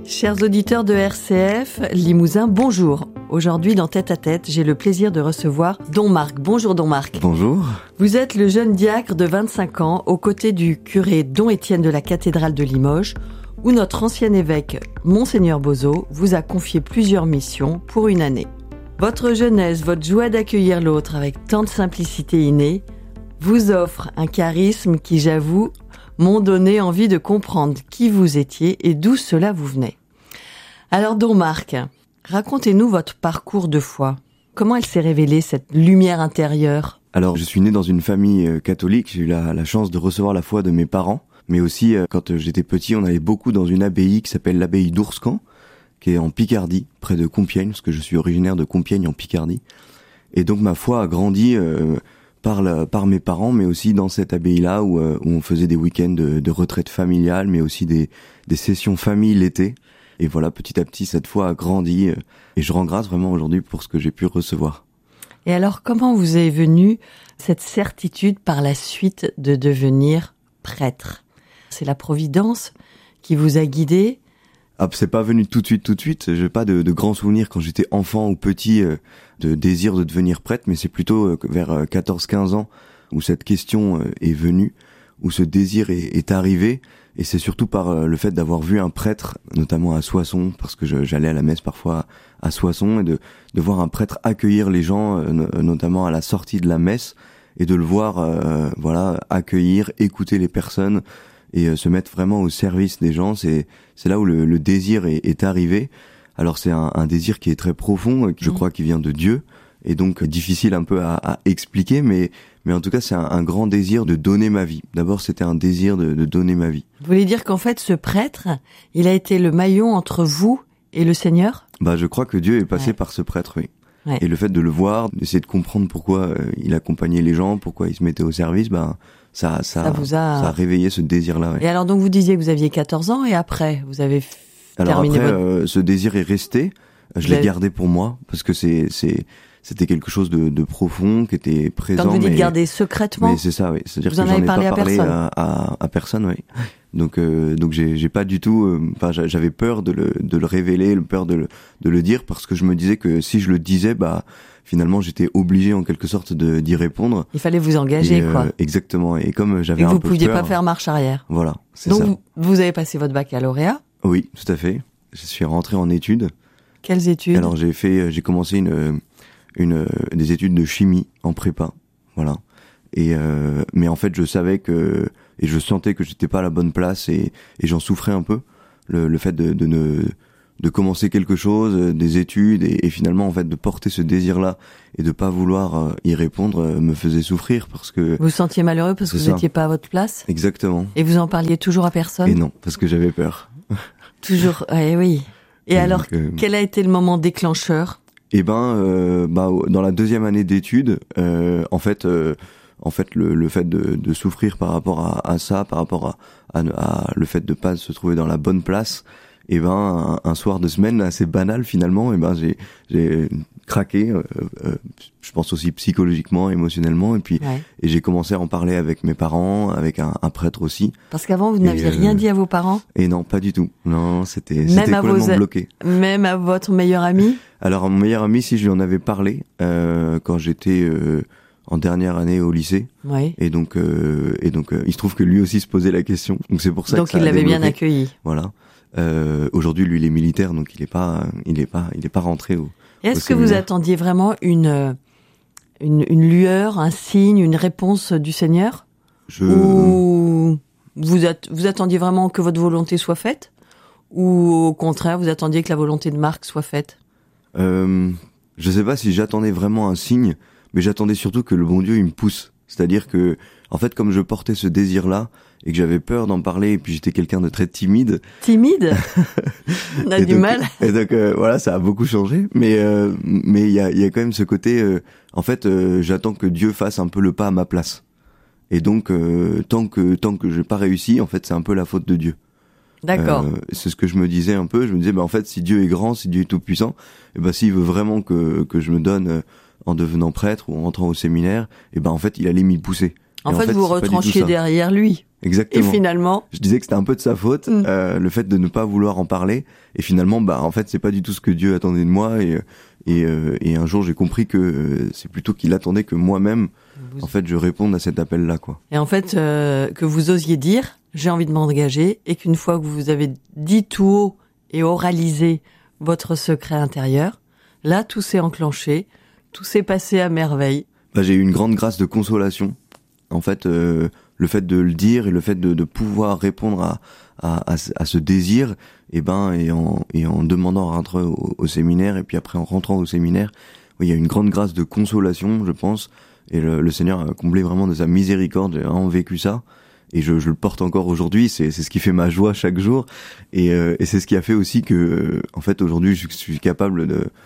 Chers auditeurs de RCF, Limousin, bonjour. Aujourd'hui, dans Tête à Tête, j'ai le plaisir de recevoir Don Marc. Bonjour Don Marc. Bonjour. Vous êtes le jeune diacre de 25 ans, aux côtés du curé Don Étienne de la cathédrale de Limoges, où notre ancien évêque, Monseigneur Bozo, vous a confié plusieurs missions pour une année. Votre jeunesse, votre joie d'accueillir l'autre avec tant de simplicité innée, vous offre un charisme qui, j'avoue, m'ont donné envie de comprendre qui vous étiez et d'où cela vous venait. Alors, Don Marc, racontez-nous votre parcours de foi. Comment elle s'est révélée, cette lumière intérieure ? Alors, je suis né dans une famille catholique. J'ai eu la chance de recevoir la foi de mes parents. Mais aussi, quand j'étais petit, on allait beaucoup dans une abbaye qui s'appelle l'abbaye d'Ourscan, qui est en Picardie, près de Compiègne, parce que je suis originaire de Compiègne, en Picardie. Et donc, ma foi a grandi par mes parents, mais aussi dans cette abbaye-là où on faisait des week-ends de retraite familiale, mais aussi des sessions famille l'été. Et voilà, petit à petit, cette foi a grandi et je rends grâce vraiment aujourd'hui pour ce que j'ai pu recevoir. Et alors, comment vous est venue cette certitude par la suite de devenir prêtre ? C'est la Providence qui vous a guidé ? Ah, c'est pas venu tout de suite. J'ai pas de grands souvenirs quand j'étais enfant ou petit de désir de devenir prêtre, mais c'est plutôt vers 14-15 ans où cette question est venue, où ce désir est arrivé. Et c'est surtout par le fait d'avoir vu un prêtre, notamment à Soissons, parce que j'allais à la messe parfois à Soissons, et de voir un prêtre accueillir les gens, notamment à la sortie de la messe, et de le voir accueillir, écouter les personnes, et se mettre vraiment au service des gens. C'est là où le désir est arrivé. Alors c'est un désir qui est très profond, je crois qu'il vient de Dieu, et donc difficile un peu à expliquer, mais en tout cas c'est un grand désir de donner ma vie. D'abord c'était un désir de donner ma vie. Vous voulez dire qu'en fait ce prêtre, il a été le maillon entre vous et le Seigneur ? Je crois que Dieu est passé par ce prêtre, oui. Ouais. Et le fait de le voir, d'essayer de comprendre pourquoi il accompagnait les gens, pourquoi il se mettait au service, ça a réveillé ce désir-là. Ouais. Et alors donc vous disiez que vous aviez 14 ans et après vous avez terminé votre... ce désir est resté. Je l'ai gardé pour moi parce que c'était quelque chose de profond qui était présent. Quand vous dites garder secrètement. Mais c'est ça, oui. C'est-à-dire vous que en avez parlé pas parlé à personne, oui. Donc j'ai pas du tout. J'avais peur de le révéler, peur de le dire parce que je me disais que si je le disais, finalement j'étais obligé en quelque sorte d'y répondre. Il fallait vous engager, quoi. Exactement. Et comme j'avais un peu peur. Et vous pouviez pas faire marche arrière. Voilà. C'est donc ça. Vous avez passé votre baccalauréat. Oui, tout à fait. Je suis rentré en études. Quelles études ? Alors j'ai commencé des études de chimie en prépa, voilà. Et mais en fait je savais et je sentais que j'étais pas à la bonne place et j'en souffrais un peu le fait de commencer quelque chose, des études et finalement en fait de porter ce désir-là et de pas vouloir y répondre me faisait souffrir parce que vous vous sentiez malheureux parce que vous n'étiez pas à votre place. Exactement. Et vous en parliez toujours à personne ? Et non, parce que j'avais peur. Toujours, oui. Et alors, quel a été le moment déclencheur ? Dans la deuxième année d'études, en fait le fait de souffrir par rapport à ça, par rapport à le fait de pas se trouver dans la bonne place, un soir de semaine assez banal finalement, j'ai craqué, je pense aussi psychologiquement, émotionnellement, et j'ai commencé à en parler avec mes parents, avec un prêtre aussi. Parce qu'avant vous n'aviez rien dit à vos parents ? Et non, pas du tout. Non, c'était complètement bloqué. Même à votre meilleur ami ? Alors à mon meilleur ami, si je lui en avais parlé quand j'étais en dernière année au lycée. Oui. Et donc il se trouve que lui aussi se posait la question. Donc c'est pour ça donc que ça il l'avait bien accueilli. Voilà. Aujourd'hui lui il est militaire donc il est pas rentré au Et est-ce que vous attendiez vraiment une lueur, un signe, une réponse du Seigneur ? Ou vous attendiez vraiment que votre volonté soit faite ? Ou au contraire, vous attendiez que la volonté de Marc soit faite ? Je sais pas si j'attendais vraiment un signe, mais j'attendais surtout que le bon Dieu il me pousse. C'est-à-dire que, en fait, comme je portais ce désir-là et que j'avais peur d'en parler, et puis j'étais quelqu'un de très timide. Timide ? On a du mal. Et donc voilà, ça a beaucoup changé. Mais il y a quand même ce côté. J'attends que Dieu fasse un peu le pas à ma place. Et donc tant que j'ai pas réussi, en fait, c'est un peu la faute de Dieu. D'accord. C'est ce que je me disais un peu. Je me disais, en fait, si Dieu est grand, si Dieu est tout puissant, s'il veut vraiment que je me donne en devenant prêtre ou en rentrant au séminaire, en fait, il allait m'y pousser. En fait, vous retranchiez derrière lui. Exactement. Et finalement, je disais que c'était un peu de sa faute, le fait de ne pas vouloir en parler. Et finalement, en fait, c'est pas du tout ce que Dieu attendait de moi. Et un jour, j'ai compris que c'est plutôt qu'il attendait que moi-même, en fait, je réponde à cet appel-là, quoi. Et en fait, que vous osiez dire, j'ai envie de m'engager, et qu'une fois que vous avez dit tout haut et oralisé votre secret intérieur, là, tout s'est enclenché, tout s'est passé à merveille. J'ai eu une grande grâce de consolation. En fait, le fait de le dire et le fait de pouvoir répondre à ce désir, et en demandant à rentrer au séminaire, et puis après en rentrant au séminaire, il y a une grande grâce de consolation, je pense, et le Seigneur a comblé vraiment de sa miséricorde. J'ai vraiment vécu ça, et je le porte encore aujourd'hui. C'est ce qui fait ma joie chaque jour, et c'est ce qui a fait aussi que, en fait, aujourd'hui, je suis capable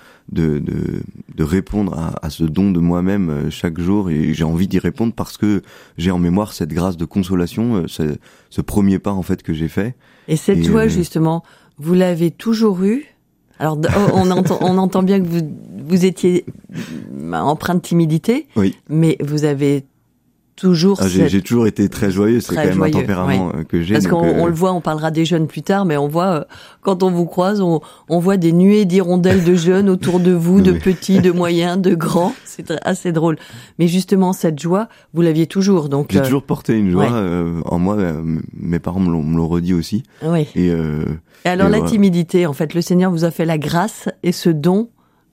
de répondre à ce don de moi-même chaque jour, et j'ai envie d'y répondre parce que j'ai en mémoire cette grâce de consolation, ce premier pas, en fait, que j'ai fait. Et cette joie, justement, vous l'avez toujours eue? Alors, on entend bien que vous étiez empreint de timidité, oui. Mais vous avez toujours j'ai toujours été très joyeux, c'est quand même un tempérament que j'ai. Parce qu'on le voit, on parlera des jeunes plus tard, mais on voit, quand on vous croise, on voit des nuées d'hirondelles de jeunes autour de vous, de petits, de moyens, de grands. C'est assez drôle. Mais justement, cette joie, vous l'aviez toujours. Donc j'ai toujours porté une joie en moi. Mes parents me l'ont redit aussi. Oui. Et alors la timidité, en fait, le Seigneur vous a fait la grâce et ce don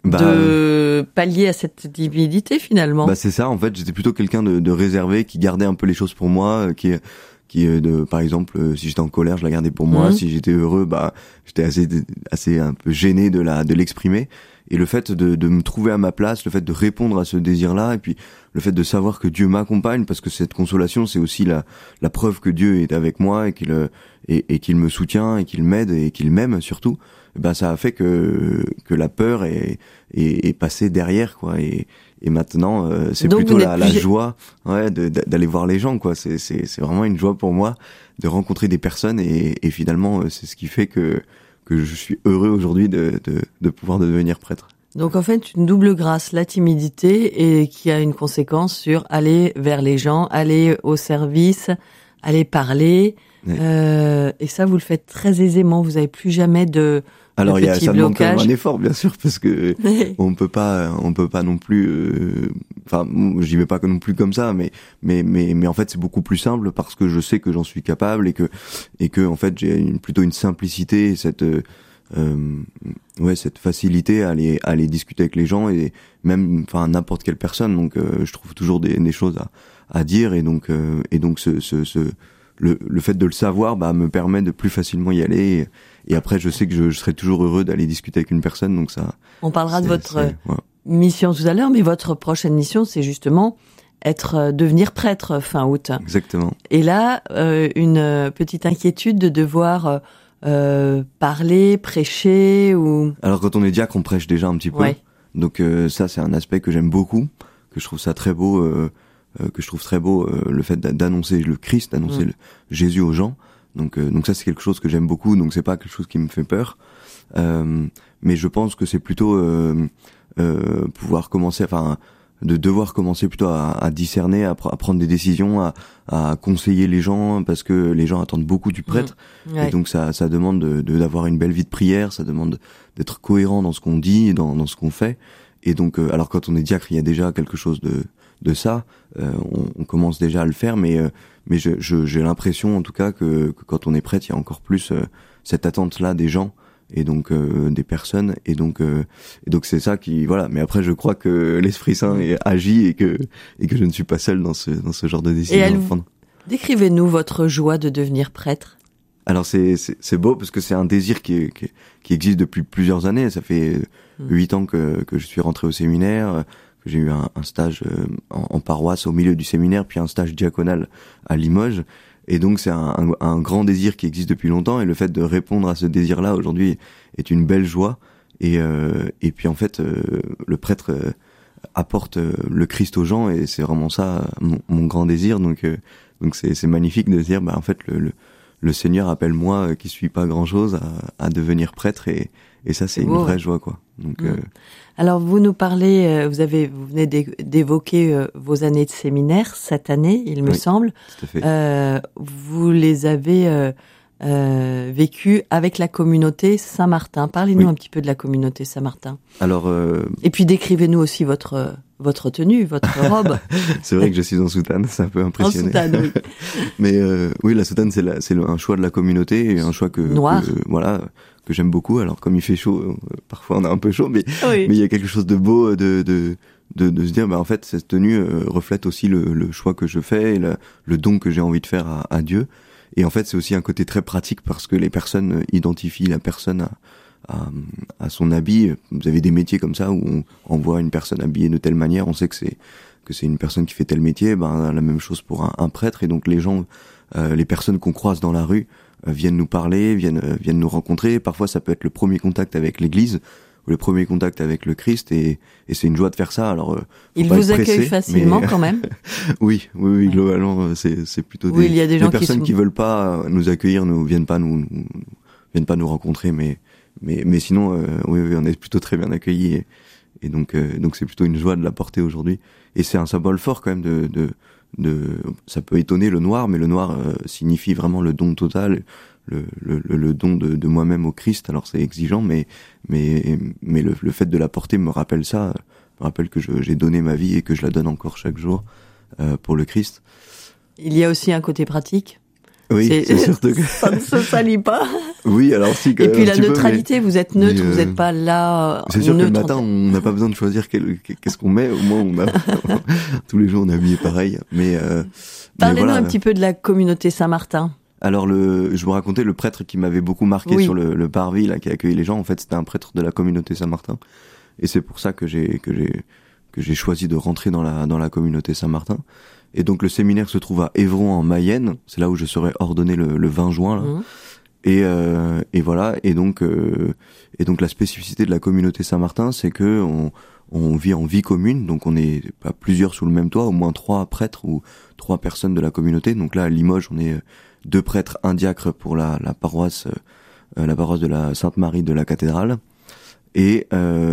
de pallier à cette timidité, finalement. C'est ça, en fait, j'étais plutôt quelqu'un de réservé, qui gardait un peu les choses pour moi, qui par exemple, si j'étais en colère, je la gardais pour moi, si j'étais heureux, j'étais assez un peu gêné de l'exprimer. Et le fait de me trouver à ma place, le fait de répondre à ce désir-là, et puis le fait de savoir que Dieu m'accompagne, parce que cette consolation, c'est aussi la preuve que Dieu est avec moi, et qu'il me soutient, et qu'il m'aide, et qu'il m'aime surtout. Ça a fait que la peur est passée derrière, quoi. Et maintenant, c'est donc plutôt la joie, d'aller voir les gens, quoi. C'est vraiment une joie pour moi de rencontrer des personnes, et finalement, c'est ce qui fait que je suis heureux aujourd'hui de pouvoir devenir prêtre. Donc en fait, une double grâce, la timidité, et qui a une conséquence sur aller vers les gens, aller au service, aller parler. Oui. Et ça, vous le faites très aisément. Vous n'avez plus jamais de alors petit ça demande quand même un blocage. effort, bien sûr, parce que on peut pas non plus. J'y vais pas non plus comme ça, mais en fait c'est beaucoup plus simple parce que je sais que j'en suis capable, et que en fait j'ai plutôt une simplicité, cette facilité à aller discuter avec les gens, et même n'importe quelle personne. Donc je trouve toujours des choses à dire, et donc le fait de le savoir me permet de plus facilement y aller, et après je sais que je serai toujours heureux d'aller discuter avec une personne. Donc ça, on parlera de votre mission tout à l'heure, mais votre prochaine mission, c'est justement devenir prêtre fin août. Exactement. Et là, une petite inquiétude de devoir parler, prêcher, ou... Alors quand on est diacre, on prêche déjà un petit peu. Ouais. Donc ça, c'est un aspect que j'aime beaucoup, que je trouve ça très beau, le fait d'annoncer le Christ, d'annoncer le Jésus aux gens. Donc ça, c'est quelque chose que j'aime beaucoup. Donc c'est pas quelque chose qui me fait peur. Mais je pense que c'est plutôt pouvoir commencer, de devoir commencer plutôt à discerner, à prendre des décisions, à conseiller les gens, parce que les gens attendent beaucoup du prêtre. Ouais. Et donc ça demande d'avoir une belle vie de prière, ça demande d'être cohérent dans ce qu'on dit et dans ce qu'on fait. Et donc alors quand on est diacre, il y a déjà quelque chose de ça, on commence déjà à le faire, mais j'ai l'impression en tout cas que quand on est prêtre, il y a encore plus cette attente-là des gens, et donc des personnes, et donc c'est ça qui, voilà. Mais après, je crois que l'Esprit Saint agit, et que je ne suis pas seul dans ce genre de décision. Décrivez-nous votre joie de devenir prêtre. Alors c'est beau, parce que c'est un désir qui existe depuis plusieurs années. Ça fait 8 ans que je suis rentré au séminaire, que j'ai eu un stage en paroisse au milieu du séminaire, puis un stage diaconal à Limoges. Et donc c'est un grand désir qui existe depuis longtemps, et le fait de répondre à ce désir-là aujourd'hui est une belle joie. Et puis en fait, le prêtre apporte le Christ aux gens, et c'est vraiment ça mon grand désir. Donc c'est magnifique de se dire, en fait le Seigneur appelle moi qui suis pas grand-chose à devenir prêtre et ça c'est une vraie joie quoi. Donc alors vous nous parlez, vous venez d'évoquer vos années de séminaire cette année, il me semble. Tout à fait. Vous les avez vécues avec la communauté Saint-Martin. Parlez-nous un petit peu de la communauté Saint-Martin. Alors et puis décrivez-nous aussi votre tenue, votre robe. C'est vrai que je suis en soutane, c'est un peu impressionné. En soutane, oui. Mais oui, la soutane c'est un choix de la communauté et un choix noir. Que j'aime beaucoup. Alors comme il fait chaud, parfois on a un peu chaud, mais il y a quelque chose de beau de se dire en fait cette tenue reflète aussi le choix que je fais et le don que j'ai envie de faire à Dieu. Et en fait c'est aussi un côté très pratique parce que les personnes identifient la personne à son habit. Vous avez des métiers comme ça où on voit une personne habillée de telle manière, on sait que c'est une personne qui fait tel métier. La même chose pour un prêtre. Et donc les gens, les personnes qu'on croise dans la rue viennent nous parler, viennent nous rencontrer. Parfois ça peut être le premier contact avec l'Église ou le premier contact avec le Christ et c'est une joie de faire ça. Alors il vous accueille facilement quand même. Oui, globalement c'est plutôt il y a des gens personnes qui veulent pas nous accueillir, viennent pas nous rencontrer, mais sinon oui, on est plutôt très bien accueillis et donc c'est plutôt une joie de la porter aujourd'hui. Et c'est un symbole fort quand même ça peut étonner le noir, mais le noir signifie vraiment le don total, le don de moi-même au Christ. Alors c'est exigeant, mais le fait de la porter me rappelle ça, me rappelle que j'ai donné ma vie et que je la donne encore chaque jour pour le Christ. Il y a aussi un côté pratique. Oui, c'est certain que ça ne se salit pas. Oui, alors si. Et puis la neutralité, vous êtes neutre, vous n'êtes pas là. C'est sûr que le matin, on n'a pas besoin de choisir qu'est-ce qu'on met. Au moins, tous les jours, on est habillé pareil. Parlez-nous un petit peu de la communauté Saint-Martin. Alors je vous racontais le prêtre qui m'avait beaucoup marqué sur le parvis là, qui accueillait les gens. En fait, c'était un prêtre de la communauté Saint-Martin, et c'est pour ça que j'ai choisi de rentrer dans la communauté Saint-Martin. Et donc le séminaire se trouve à Évron en Mayenne, c'est là où je serai ordonné le 20 juin là. Et voilà, et donc la spécificité de la communauté Saint-Martin, c'est que on vit en vie commune, donc on est pas plusieurs sous le même toit, au moins 3 prêtres ou 3 personnes de la communauté. Donc là à Limoges, on est 2 prêtres, 1 diacre pour la paroisse de la Sainte-Marie de la cathédrale. Et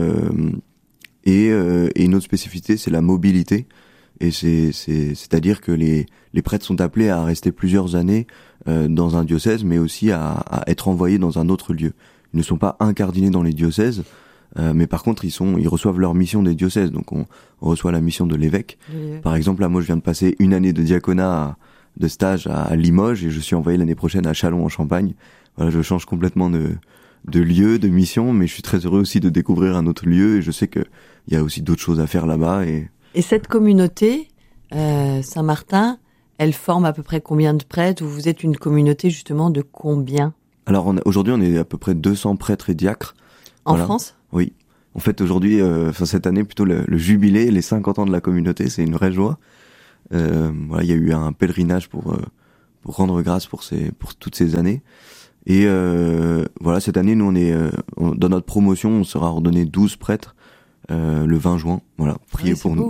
une autre spécificité, c'est la mobilité. Et c'est-à-dire que les prêtres sont appelés à rester plusieurs années dans un diocèse, mais aussi à être envoyés dans un autre lieu. Ils ne sont pas incardinés dans les diocèses, mais par contre ils reçoivent leur mission des diocèses. Donc on reçoit la mission de l'évêque. Par exemple, là moi je viens de passer une année de diaconat de stage à Limoges et je suis envoyé l'année prochaine à Châlons en Champagne. Voilà, je change complètement de lieu, de mission, mais je suis très heureux aussi de découvrir un autre lieu et je sais que il y a aussi d'autres choses à faire là-bas. Et cette communauté, Saint-Martin, elle forme à peu près combien de prêtres? Vous êtes une communauté justement de combien? Alors aujourd'hui, on est à peu près 200 prêtres et diacres. En France? Oui. En fait, aujourd'hui, cette année, plutôt le jubilé, les 50 ans de la communauté, c'est une vraie joie. Il y a eu un pèlerinage pour rendre grâce pour toutes ces années. Et cette année, nous, on est dans notre promotion, on sera ordonné 12 prêtres. Le 20 juin, voilà, priez pour nous.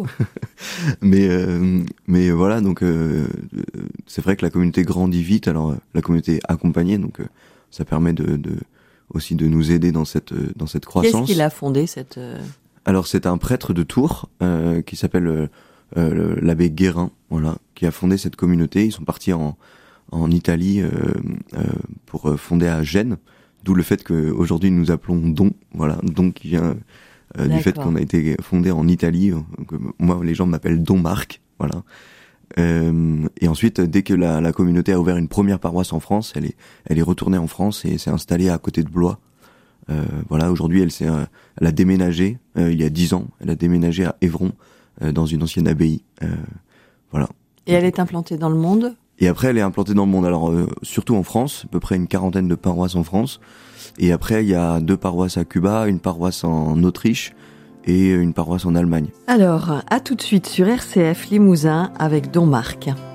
mais voilà, donc c'est vrai que la communauté grandit vite. Alors la communauté est accompagnée, donc ça permet aussi de nous aider dans cette croissance. Qu'est-ce qu'il a fondé cette Alors c'est un prêtre de Tours qui s'appelle l'abbé Guérin, voilà, qui a fondé cette communauté. Ils sont partis en Italie pour fonder à Gênes, d'où le fait qu'aujourd'hui nous appelons Don, voilà, Don qui vient du fait qu'on a été fondé en Italie. Moi, les gens m'appellent Don Marc, voilà. Et ensuite, dès que la communauté a ouvert une première paroisse en France, elle est retournée en France et s'est installée à côté de Blois. Voilà, aujourd'hui, elle a déménagé il y a 10 ans. Elle a déménagé à Évron, dans une ancienne abbaye. Voilà. Et elle est implantée dans le monde? Et après, elle est implantée dans le monde. Alors, surtout en France, à peu près une 40aine de paroisses en France. Et après, il y a 2 paroisses à Cuba, une paroisse en Autriche et une paroisse en Allemagne. Alors, à tout de suite sur RCF Limousin avec Don Marc.